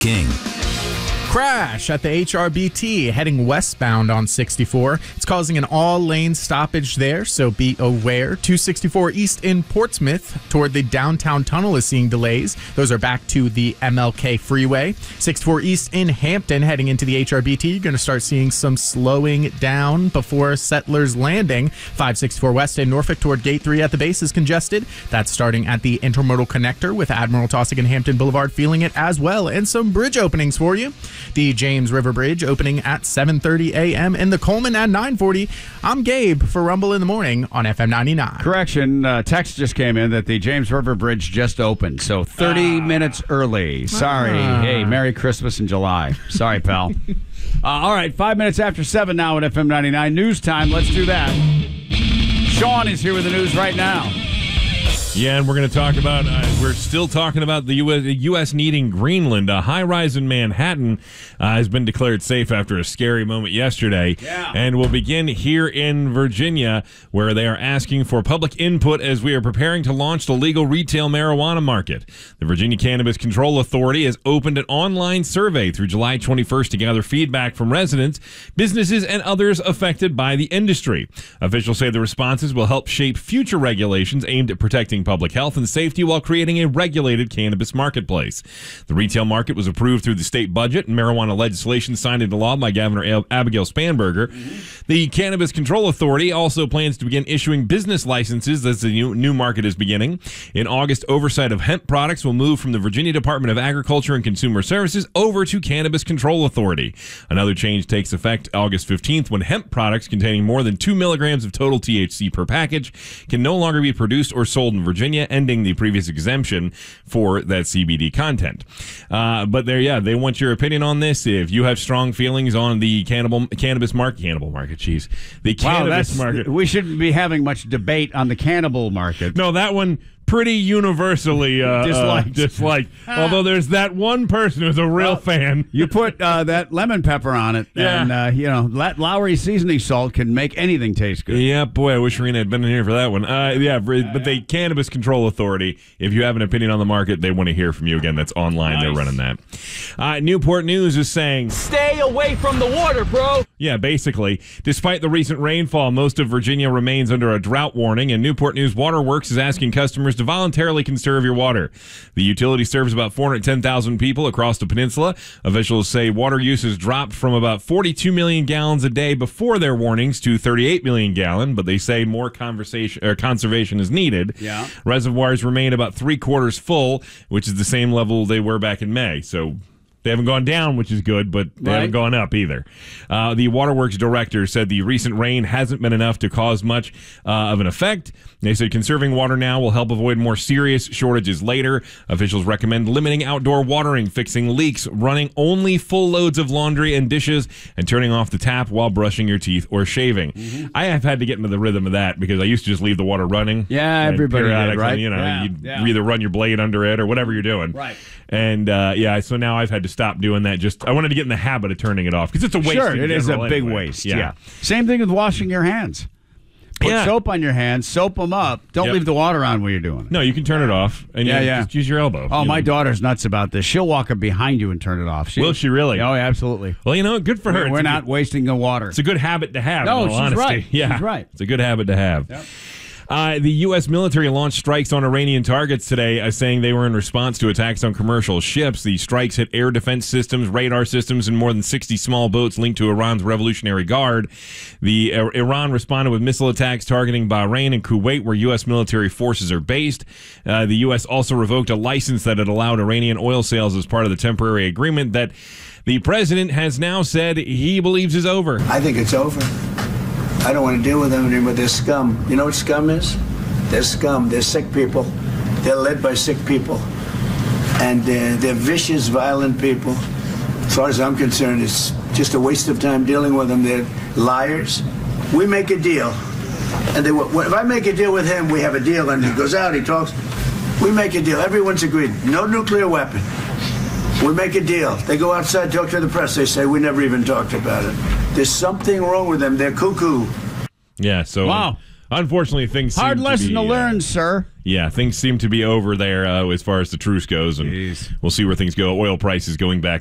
King. Crash at the HRBT heading westbound on 64. It's causing an all-lane stoppage there, so be aware. 264 east in Portsmouth toward the downtown tunnel is seeing delays. Those are back to the MLK freeway. 64 east in Hampton heading into the HRBT. You're going to start seeing some slowing down before Settlers Landing. 564 west in Norfolk toward Gate 3 at the base is congested. That's starting at the Intermodal Connector with Admiral Taussig and Hampton Boulevard feeling it as well. And some bridge openings for you. The James River Bridge opening at 7:30 a.m. and the Coleman at 9:40. I'm Gabe for Rumble in the Morning on FM 99. Correction, text just came in that the James River Bridge just opened, so 30 minutes early. Sorry. Hey, Merry Christmas in July. Sorry, pal. All right, 5 minutes after 7 now at FM 99. News time. Let's do that. Sean is here with the news right now. Yeah, and we're going to talk about, we're still talking about the U.S. needing Greenland. A high-rise in Manhattan has been declared safe after a scary moment yesterday. Yeah. And we'll begin here in Virginia, where they are asking for public input as we are preparing to launch the legal retail marijuana market. The Virginia Cannabis Control Authority has opened an online survey through July 21st to gather feedback from residents, businesses, and others affected by the industry. Officials say the responses will help shape future regulations aimed at protecting public health and safety while creating a regulated cannabis marketplace. The retail market was approved through the state budget and marijuana legislation signed into law by Governor Abigail Spanberger. The Cannabis Control Authority also plans to begin issuing business licenses as the new market is beginning. In August, oversight of hemp products will move from the Virginia Department of Agriculture and Consumer Services over to Cannabis Control Authority. Another change takes effect August 15th when hemp products containing more than 2 milligrams of total THC per package can no longer be produced or sold in Virginia, ending the previous exemption for that CBD content. But they want your opinion on this. If you have strong feelings on the cannabis market, the cannabis market. We shouldn't be having much debate on the cannibal market. No, that one pretty universally disliked. Although there's that one person who's a real fan. You put that lemon pepper on it, and that Lowry seasoning salt can make anything taste good. Yeah, boy, I wish Rena had been in here for that one. But the Cannabis Control Authority, if you have an opinion on the market, they want to hear from you. Again, that's online. Nice. They're running that. Newport News is saying, stay away from the water, bro. Yeah, basically. Despite the recent rainfall, most of Virginia remains under a drought warning, and Newport News Waterworks is asking customers to voluntarily conserve your water. The utility serves about 410,000 people across the peninsula. Officials say water use has dropped from about 42 million gallons a day before their warnings to 38 million gallon, but they say more conservation is needed. Yeah. Reservoirs remain about 3/4 full, which is the same level they were back in May. So they haven't gone down, which is good, but they haven't gone up either. The Waterworks director said the recent rain hasn't been enough to cause much of an effect. They said conserving water now will help avoid more serious shortages later. Officials recommend limiting outdoor watering, fixing leaks, running only full loads of laundry and dishes, and turning off the tap while brushing your teeth or shaving. Mm-hmm. I have had to get into the rhythm of that because I used to just leave the water running. Yeah, everybody did, right? You either run your blade under it or whatever you're doing. Right. And so now I've had to stop doing that. I wanted to get in the habit of turning it off because it's a waste. Sure, it is a big waste. Yeah. Same thing with washing your hands. Put soap on your hands, soap them up. Don't leave the water on when you're doing it. No, you can turn it off. And just use your elbow. Oh, my daughter's nuts about this. She'll walk up behind you and turn it off. Will she really? Oh, absolutely. Well, good for her. We're not wasting the water. It's a good habit to have. No, in all she's honesty. right. Yeah, she's right. It's a good habit to have. Yep. The U.S. military launched strikes on Iranian targets today, saying they were in response to attacks on commercial ships. The strikes hit air defense systems, radar systems, and more than 60 small boats linked to Iran's Revolutionary Guard. Iran responded with missile attacks targeting Bahrain and Kuwait, where U.S. military forces are based. The U.S. also revoked a license that had allowed Iranian oil sales as part of the temporary agreement that the president has now said he believes is over. I think it's over. I don't want to deal with them anymore. They're scum. You know what scum is? They're scum. They're sick people. They're led by sick people. And they're vicious, violent people. As far as I'm concerned, it's just a waste of time dealing with them. They're liars. We make a deal. And if I make a deal with him, we have a deal. And he goes out, he talks. We make a deal. Everyone's agreed. No nuclear weapon. We make a deal. They go outside, talk to the press. They say, we never even talked about it. There's something wrong with them. They're cuckoo. Yeah, so wow. unfortunately, things Hard seem lesson to to be, learn, sir. Yeah, things seem to be over there as far as the truce goes, and Jeez. we'll see where things go. Oil prices going back